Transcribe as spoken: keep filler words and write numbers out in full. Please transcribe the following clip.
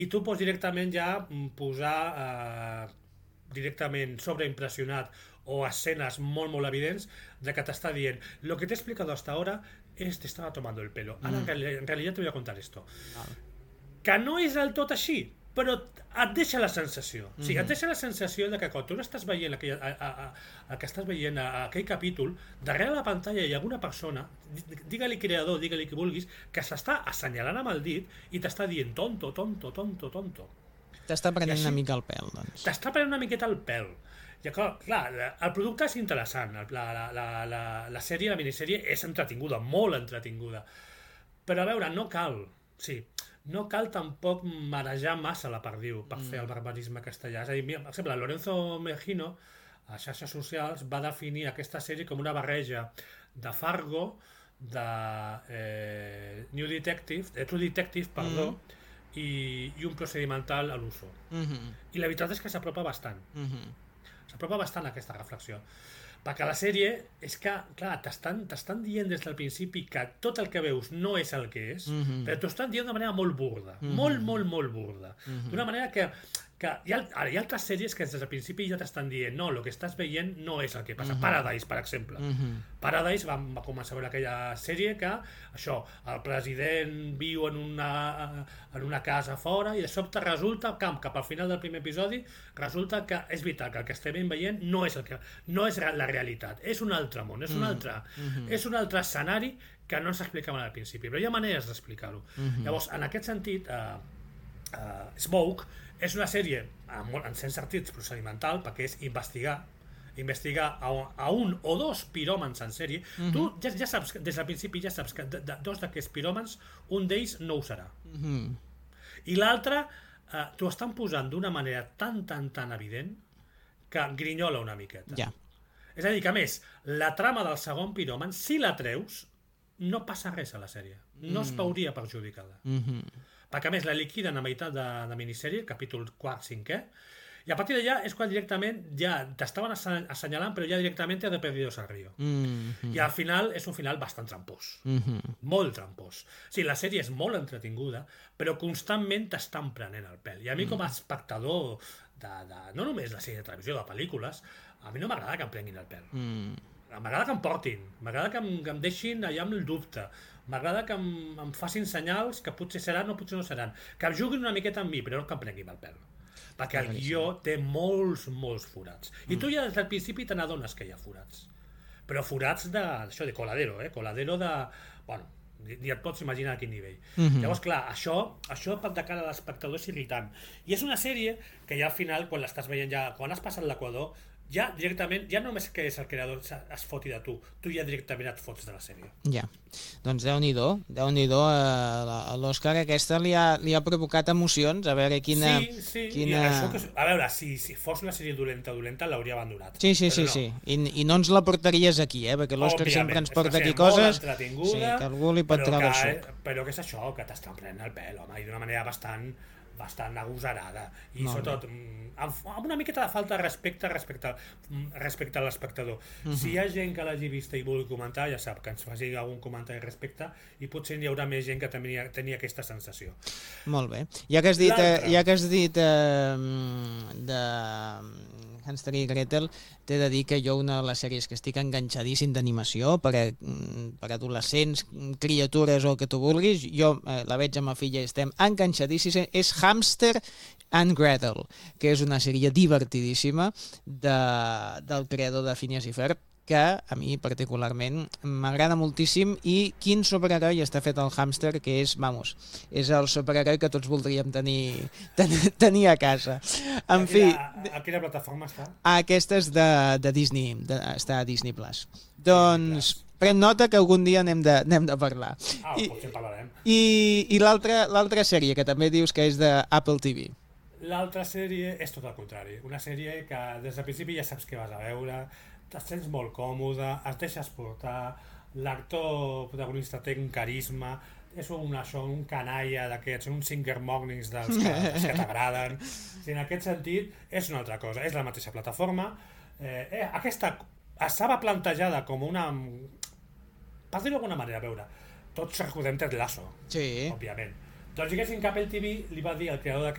i tu pots directament ja posar eh, directament sobreimpressionat o escenes molt, molt evidents de que t'està dient lo que t'he explicado hasta ahora es te estaba tomando el pelo. Ara, Mm. en, reali en realidad te voy a contar esto. Val. Que no és del tot així, però et deixa la sensació. O sigui, et deixa la sensació de que quan tu estàs veient aquell, a, a, a, a, que estàs veient a, a aquell capítol, darrere la pantalla hi ha alguna persona, digue-li creador, digue-li qui vulguis, que s'està assenyalant amb el dit i t'està dient tonto, tonto, tonto, tonto. T'està prenent així- una mica el pèl, doncs. T'està prenent una miqueta el pèl. I clar, clar, el producte és interessant, la, la, la, la, la sèrie, la minissèrie és entretinguda, molt entretinguda. Però a veure, no cal, sí, no cal tampoc marejar massa la perdiu per fer el barbarisme castellà. És a dir, mira, per exemple, Lorenzo Mejino, a xarxes socials, va definir aquesta sèrie com una barreja de Fargo, de eh, New Detective, de True Detective, perdó, i, i un procedimental a l'uso. Mhm, I la veritat és que s'apropa bastant. mhm. S'apropa bastant a aquesta reflexió. Perquè la sèrie és que, clar, t'estan t'estan dient des del principi que tot el que veus no és el que és, Mhm. però t'ho estan dient d'una manera molt burda. Mhm. Molt, molt, molt burda. Mhm. D'una manera que, que hi, ha, ara, hi ha altres sèries que des del principi ja t'estan dient no, el que estàs veient no és el que passa. Mhm. Paradise, per exemple. Mhm. Paradise va, va començar a veure aquella sèrie que això, el president viu en una, en una casa fora i de sobte resulta que cap al final del primer episodi resulta que és veritat que el que estem veient no és, el que, no és la realitat, és un altre món, és un altre, és un altre escenari que no ens explicaven al principi, però hi ha maneres d'explicar-ho. Llavors, en aquest sentit, eh, eh, Smoke és una sèrie en, en certs sentits procedimental perquè és investigar investigar a, a un o dos piròmans en sèrie. Mhm. Tu ja, ja saps, que- des del principi ja saps que de, de, dos d'aquests piròmans, un d'ells no ho serà. Mhm. I l'altre eh, t'ho estan posant d'una manera tan, tan, tan evident que grinyola una miqueta. Ja. És a dir, que a més, la trama del segon piròman, si la treus, no passa res a la sèrie. No es veuria perjudicada. Mhm. Perquè a més la liquiden a meitat de, de minissèrie, capítol quart, cinquè, i a partir d'allà és quan directament ja t'estaven assa- assenyalant, però ja directament te de perdidos al río. Mhm. I al final és un final bastant trampós. Mhm. Molt trampós. O sigui, la sèrie és molt entretinguda, però constantment t'estan prenent el pèl. I a mi com a espectador de, de, no només de sèrie de televisió, de pel·lícules, a mi no m'agrada que em prenguin el pèl. Mhm. M'agrada que em portin, m'agrada que, em, que em deixin allà amb el dubte, m'agrada que em, em facin senyals que potser seran o potser no seran, que em juguin una miqueta amb mi, però no que em prenguin el pèl. Perquè el guió té molts, molts forats. I tu ja des del principi te n'adones que hi ha forats. Però forats de, això, de coladero, eh? Coladero de... Bueno, ni, ni et pots imaginar a quin nivell. Mhm. Llavors, clar, això, això per de cara a l'espectador és irritant. I és una sèrie que ja al final, quan l'estàs veient ja, quan has passat l'equador, ja directament, ja només que és el creador es, es foti de tu, tu ja directament et fots de la sèrie. Ja. Doncs Déu-n'hi-do, Déu-n'hi-do, a l'Òscar aquesta li ha, li ha provocat emocions, a veure quina... sí, sí, quina... i això que, a veure, si, si fos una sèrie dolenta, dolenta, l'hauria abandonat. Sí, sí, Però sí, no. sí. I, I no ens la portaries aquí, eh? Perquè l'Òscar Òbviament, sempre ens és una porta aquí sèrie molt coses entretinguda, sí, que algú li pot però treure el que, suc. però que és això, que t'estan prenent el pèl, home, i d'una manera bastant bastant agosarada i Molt sobretot mm, amb, amb una miqueta de falta de respecte respecte, mm, respecte a l'espectador. Mhm. Si hi ha gent que l'hagi vista i vulgui comentar, ja sap que ens faci algun comentari al respecte i potser hi haurà més gent que tenia, tenia aquesta sensació. Molt bé. Ja que has dit, eh, L'altre. ja que has dit eh, de Hansel i Gretel, t'he de dir que jo una de les sèries que estic enganxadíssim d'animació per, a, per adolescents, criatures o el que tu vulguis, jo eh, la veig amb ma filla i estem enganxadíssims, és Hamster and Gretel, que és una sèrie divertidíssima de, del creador de Phineas i Ferb, que a mi particularment m'agrada moltíssim. I quin superheroi està fet el hàmster, que és, vamos, és el superheroi que tots voldríem tenir, ten, tenir a casa. En a fi, quina, a quina plataforma està? aquesta és de, de Disney, de, està a Disney Plus. Doncs pren nota que algun dia n'hem de, n'hem de parlar. Ah, I, potser en parlarem. i, i l'altra l'altra sèrie, que també dius que és de Apple T V. L'altra L'altra sèrie és tot el contrari. Una sèrie que des del principi ja saps què vas a veure, te sents molt còmode, es deixes portar, l'actor protagonista té un carisma, és un, això, un canalla d'aquests, un Singer Mornings dels que, dels que t'agraden. I en aquest sentit és una altra cosa, és la mateixa plataforma. Eh, eh, aquesta estava plantejada com una... Per dir-ho d'alguna manera, a veure, tots recordem Ted Lasso, Sí. òbviament. Doncs diguéssim que Apple T V li va dir al creador